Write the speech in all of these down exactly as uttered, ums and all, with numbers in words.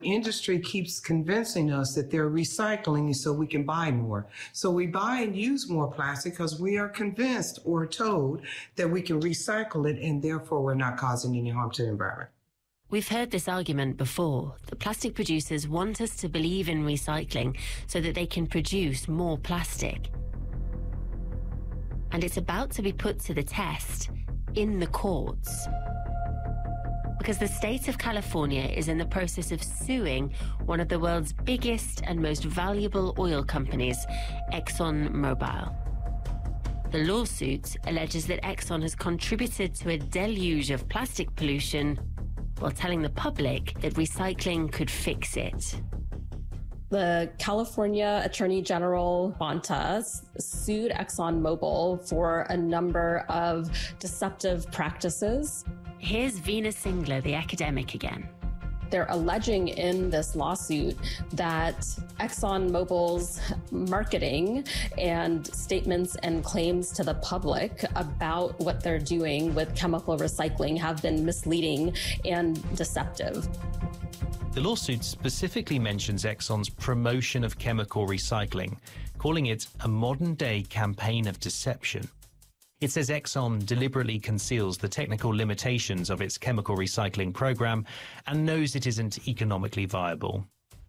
Industry keeps convincing us that they're recycling so we can buy more. So we buy and use more plastic because we are convinced or told that we can recycle it and therefore we're not causing any harm to the environment. We've heard this argument before, that plastic producers want us to believe in recycling so that they can produce more plastic. And it's about to be put to the test in the courts. Because the state of California is in the process of suing one of the world's biggest and most valuable oil companies, ExxonMobil. The lawsuit alleges that Exxon has contributed to a deluge of plastic pollution while telling the public that recycling could fix it. The California Attorney General Bonta sued ExxonMobil for a number of deceptive practices. Here's Veena Singla, the academic again. They're alleging in this lawsuit that ExxonMobil's marketing and statements and claims to the public about what they're doing with chemical recycling have been misleading and deceptive. The lawsuit specifically mentions Exxon's promotion of chemical recycling, calling it a modern-day campaign of deception. It says Exxon deliberately conceals the technical limitations of its chemical recycling program and knows it isn't economically viable.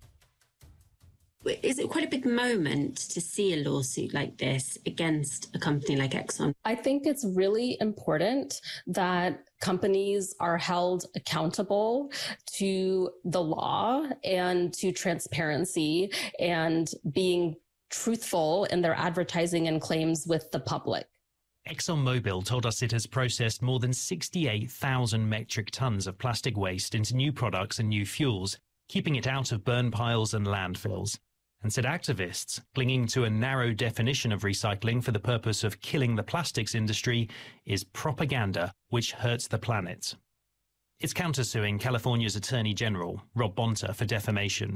Is it quite a big moment to see a lawsuit like this against a company like Exxon? I think it's really important that companies are held accountable to the law and to transparency and being truthful in their advertising and claims with the public. ExxonMobil told us it has processed more than sixty-eight thousand metric tons of plastic waste into new products and new fuels, keeping it out of burn piles and landfills, and said activists clinging to a narrow definition of recycling for the purpose of killing the plastics industry is propaganda which hurts the planet. It's countersuing California's Attorney General, Rob Bonta, for defamation.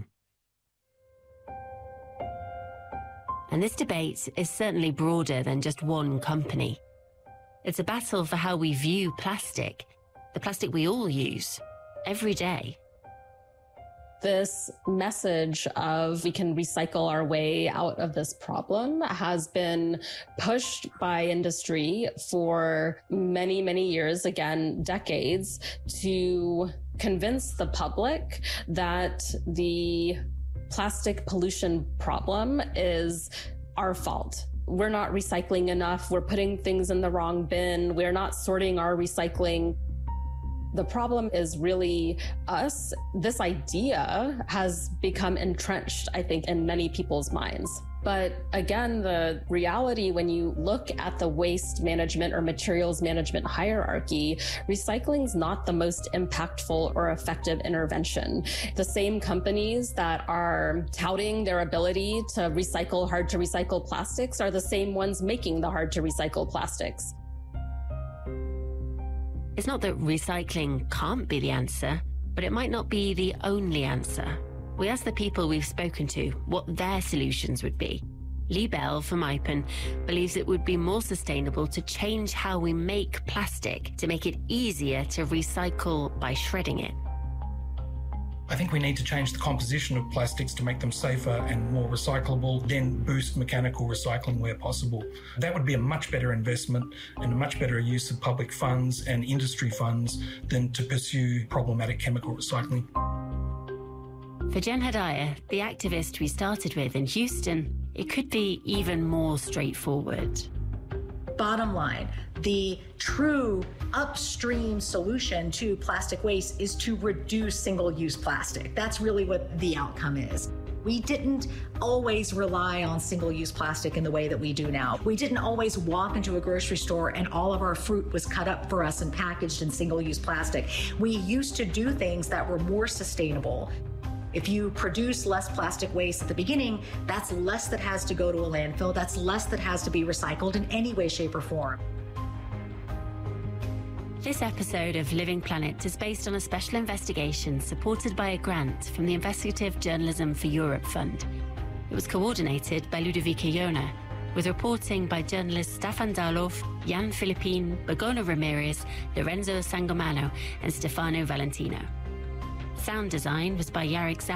And this debate is certainly broader than just one company. It's a battle for how we view plastic, the plastic we all use every day. This message of we can recycle our way out of this problem has been pushed by industry for many, many years, again, decades, to convince the public that the plastic pollution problem is our fault. We're not recycling enough. We're putting things in the wrong bin. We're not sorting our recycling. The problem is really us. This idea has become entrenched, I think, in many people's minds. But again, the reality when you look at the waste management or materials management hierarchy, recycling is not the most impactful or effective intervention. The same companies that are touting their ability to recycle hard to recycle plastics are the same ones making the hard to recycle plastics. It's not that recycling can't be the answer, but it might not be the only answer. We asked the people we've spoken to what their solutions would be. Lee Bell from I P E N believes it would be more sustainable to change how we make plastic to make it easier to recycle by shredding it. I think we need to change the composition of plastics to make them safer and more recyclable, then boost mechanical recycling where possible. That would be a much better investment and a much better use of public funds and industry funds than to pursue problematic chemical recycling. For Jen Hedaya, the activist we started with in Houston, it could be even more straightforward. Bottom line, the true upstream solution to plastic waste is to reduce single-use plastic. That's really what the outcome is. We didn't always rely on single-use plastic in the way that we do now. We didn't always walk into a grocery store and all of our fruit was cut up for us and packaged in single-use plastic. We used to do things that were more sustainable. If you produce less plastic waste at the beginning, that's less that has to go to a landfill. That's less that has to be recycled in any way, shape, or form. This episode of Living Planet is based on a special investigation supported by a grant from the Investigative Journalism for Europe Fund. It was coordinated by Ludovica Jona, with reporting by journalists Stefan Darlov, Jan Philippine, Bogona Ramirez, Lorenzo Sangomano, and Stefano Valentino. Sound design was by Yarek